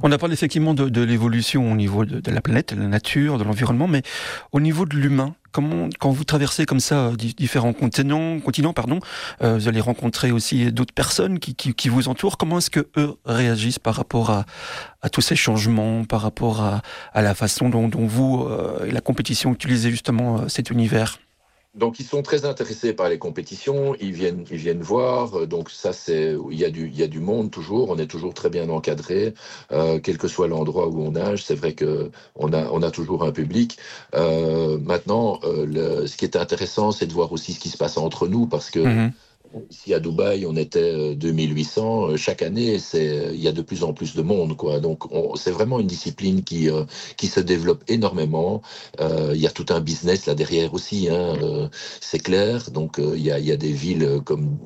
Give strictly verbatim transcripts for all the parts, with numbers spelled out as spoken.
On a parlé effectivement de, de l'évolution au niveau de, de la planète, de la nature, de l'environnement, mais au niveau de l'humain, comment, quand vous traversez comme ça euh, di- différents continents, continents, pardon, euh, vous allez rencontrer aussi d'autres personnes qui, qui, qui vous entourent. Comment est-ce que eux réagissent par rapport à, à tous ces changements, par rapport à, à la façon dont, dont vous euh, et la compétition utilisez justement euh, cet univers? Donc, ils sont très intéressés par les compétitions, ils viennent, ils viennent voir. euh, Donc, ça, c'est, il y a du, il y a du monde toujours. On est toujours très bien encadré, euh, quel que soit l'endroit où on nage. C'est vrai que on a, on a toujours un public. Euh, maintenant, euh, le, ce qui est intéressant, c'est de voir aussi ce qui se passe entre nous, parce que Mhm. ici à Dubaï, on était euh, deux mille huit cents. Euh, Chaque année, c'est, il y a de plus en plus de monde, quoi. Donc, on- c'est vraiment une discipline qui, euh, qui se développe énormément. Euh, il y a tout un business là derrière aussi, hein, euh, c'est clair. Donc, euh, il y a, il y a des villes euh, comme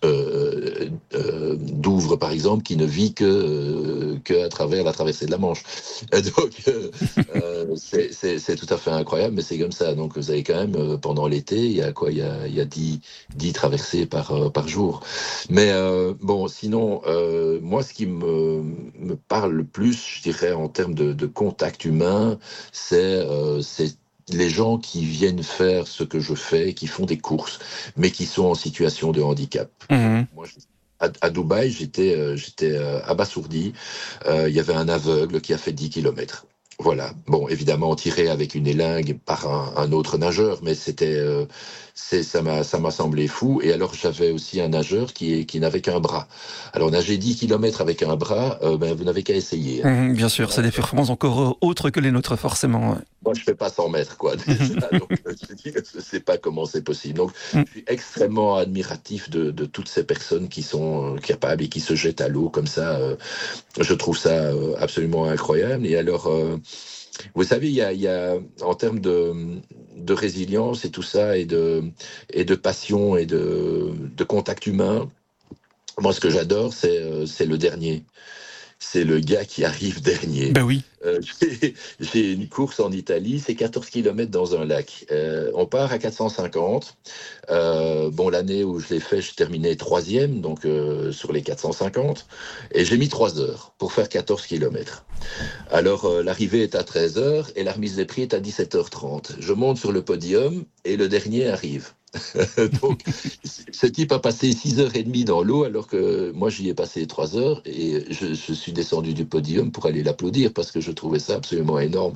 euh, euh, Douvres, par exemple, qui ne vit que, euh, que à travers la traversée de la Manche. Et donc, euh, euh, c'est c'est- c'est tout à fait incroyable, mais c'est comme ça. Donc, vous avez quand même, euh, pendant l'été, il y a quoi? Il y a, il y a dix dix traversées par, euh, par jour. Mais euh, bon, sinon, euh, moi, ce qui me, me parle le plus, je dirais, en termes de, de contact humain, c'est euh, c'est les gens qui viennent faire ce que je fais, qui font des courses, mais qui sont en situation de handicap. Donc, Mhm. moi, je- à, à Dubaï, j'étais euh, j'étais euh, abasourdi. Euh, Il y avait un aveugle qui a fait dix kilomètres. Voilà. Bon, évidemment, tiré avec une élingue par un, un autre nageur, mais c'était, euh, c'est, ça m'a, ça m'a semblé fou. Et alors, j'avais aussi un nageur qui, qui n'avait qu'un bras. Alors, nager dix kilomètres avec un bras, euh, ben, vous n'avez qu'à essayer, hein. Mhm, bien sûr, c'est des Sinon, performances encore euh, autres que les nôtres, forcément. Ouais. moi, je fais pas cent mètres, quoi, déjà. Mhm. Donc, euh, je dis que je sais pas comment c'est possible. Donc, Mhm. je suis extrêmement admiratif de, de toutes ces personnes qui sont euh, capables et qui se jettent à l'eau comme ça. euh, je trouve ça euh, absolument incroyable. Et alors, euh, vous savez, il y a, il y a en termes de, de résilience et tout ça, et de, et de passion et de, de contact humain, moi, ce que j'adore, c'est euh, c'est le dernier. C'est le gars qui arrive dernier. Ben oui. Euh, j'ai j'ai une course en Italie, c'est quatorze kilomètres dans un lac. Euh, on part à quatre cent cinquante. Euh, bon, l'année où je l'ai fait, je terminais troisième, donc euh, sur les quatre cent cinquante. Et j'ai mis trois heures pour faire quatorze kilomètres. Alors, euh, l'arrivée est à treize heures et la remise des prix est à dix-sept heures trente. Je monte sur le podium et le dernier arrive. Donc, ce type a passé six heures trente dans l'eau alors que moi j'y ai passé trois heures et je, je suis descendu du podium pour aller l'applaudir parce que je trouvais ça absolument énorme.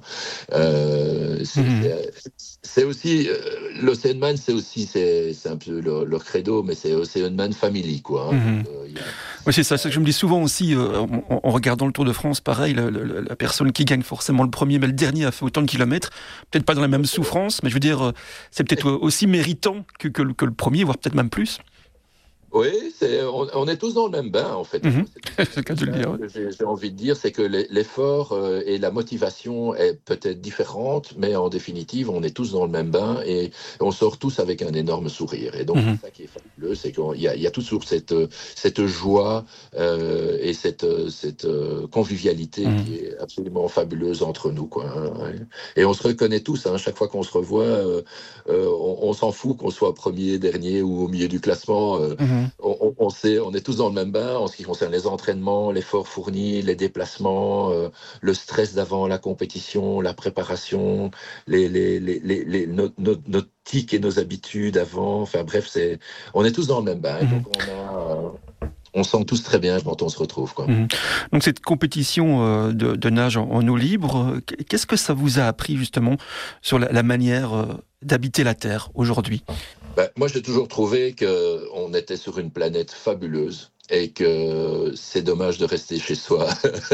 Euh, c'est Mhm. c'est- c'est aussi, euh, l'Oceanman, c'est aussi, c'est c'est un peu leur, leur credo, mais c'est Oceanman Family, quoi, hein. Donc, Mhm. euh, il y a, Oui, c'est ça, il y c'est ce que a- je me dis souvent aussi euh, en, en regardant le Tour de France, pareil, le- le- la personne qui gagne forcément le premier, mais le dernier a fait autant de kilomètres, peut-être pas dans la même souffrance, mais je veux dire, euh, c'est peut-être aussi méritant que, que, le que le premier, voire peut-être même plus. Oui, c'est, on, on est tous dans le même bain, en fait. Mhm. Moi, c'est C'est le cas c'est de le ça dire. Ouais. que j'ai j'ai envie de dire, c'est que l'e- l'effort euh, et la motivation est peut-être différente, mais en définitive, on est tous dans le même bain et on sort tous avec un énorme sourire. Et donc, Mhm. c'est ça qui est fabuleux, c'est qu'il y a, il y a toujours cette, euh, cette joie euh, et cette, euh, cette euh, convivialité qui Mhm. est absolument fabuleuse entre nous, quoi, hein, ouais. Et on se reconnaît tous, hein, chaque fois qu'on se revoit, euh, euh, on, on s'en fout qu'on soit premier, dernier ou au milieu du classement. euh, Mhm. on, on- on sait, on est tous dans le même bain en ce qui concerne les entraînements, l'effort fourni, les déplacements, euh, le stress d'avant la compétition, la préparation, les, les, les, les, les- nos, nos- nos tics et nos habitudes avant. Enfin bref, c'est, on est tous dans le même bain. Mhm. Donc on a, euh, on sent tous très bien quand on se retrouve, quoi. Mhm. Donc cette compétition euh, de, de nage en, en eau libre, euh, qu'est-ce que ça vous a appris justement sur la, la manière euh, d'habiter la Terre aujourd'hui? Ben, moi, j'ai toujours trouvé que on était sur une planète fabuleuse et que c'est dommage de rester chez soi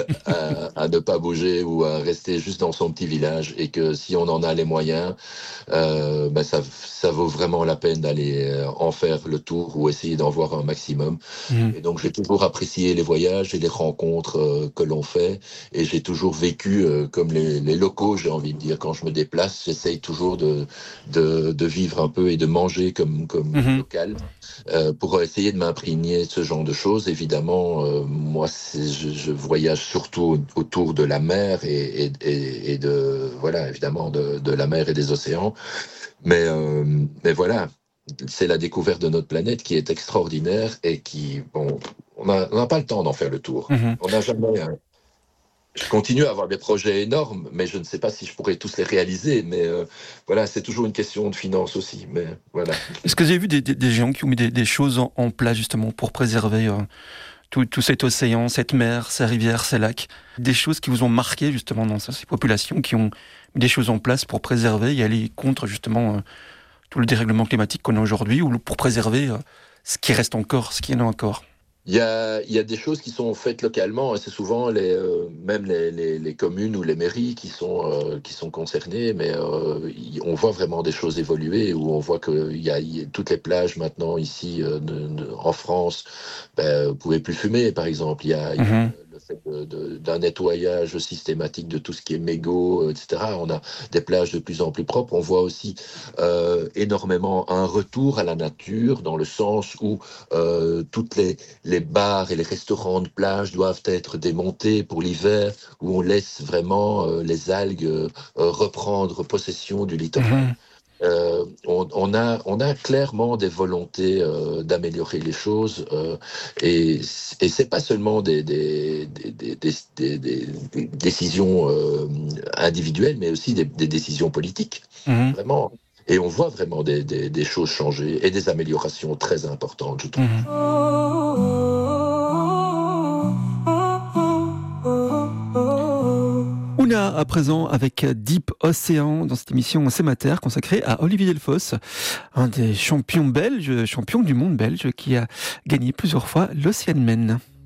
à, à ne pas bouger ou à rester juste dans son petit village et que si on en a les moyens, euh, ben ça, ça vaut vraiment la peine d'aller euh, en faire le tour ou essayer d'en voir un maximum. Mhm. Et donc, j'ai toujours apprécié les voyages et les rencontres euh, que l'on fait. Et j'ai toujours vécu euh, comme les, les locaux, j'ai envie de dire. Quand je me déplace, j'essaye toujours de, de, de vivre un peu et de manger comme, comme Mhm. local euh, pour essayer de m'imprégner de ce genre de choses. Évidemment, euh, moi, c'est- je, je voyage surtout autour de la mer et, et, et, et de, voilà, évidemment, de, de la mer et des océans. Mais, euh, mais voilà, c'est la découverte de notre planète qui est extraordinaire et qui, bon, on n'a on n'a pas le temps d'en faire le tour. Mhm. On n'a jamais, hein. Je continue à avoir des projets énormes, mais je ne sais pas si je pourrais tous les réaliser. Mais euh, voilà, c'est toujours une question de finances aussi. Mais voilà. Est-ce que vous avez vu des, des, des géants qui ont mis des, des choses en, en place justement pour préserver euh, tout, tout cet océan, cette mer, ces rivières, ces lacs? Des choses qui vous ont marqué justement dans ces populations qui ont mis des choses en place pour préserver et aller contre justement euh, tout le dérèglement climatique qu'on a aujourd'hui, ou pour préserver euh, ce qui reste encore, ce qui en a encore? Il y a, il y a des choses qui sont faites localement, et c'est souvent les, euh, même les, les, les communes ou les mairies qui sont, euh, qui sont concernées, mais euh, y- on voit vraiment des choses évoluer, où on voit que il y a, il y a toutes les plages maintenant ici euh, de- de- en France, ben, vous pouvez plus fumer par exemple. Il y a, il y a Mhm. le fait de- de- d'un nettoyage systématique de tout ce qui est mégots, et cetera. On a des plages de plus en plus propres. On voit aussi euh, énormément un retour à la nature, dans le sens où euh, toutes les les bars et les restaurants de plage doivent être démontés pour l'hiver, où on laisse vraiment euh, les algues euh, reprendre possession du littoral. Mhm. Euh, on, on a, on a clairement des volontés euh, d'améliorer les choses, euh, et, et c'est pas seulement des, des, des, des, des, des- des- des décisions euh, individuelles, mais aussi des, des décisions politiques, Mhm. vraiment. Et on voit vraiment des, des, des choses changer et des améliorations très importantes, je trouve. Mhm. Ouna, à présent, avec Deep Océan, dans cette émission C'est ma terre, consacrée à Olivier Delfosse, un des champions belges, champion du monde belge, qui a gagné plusieurs fois l'Oceanman.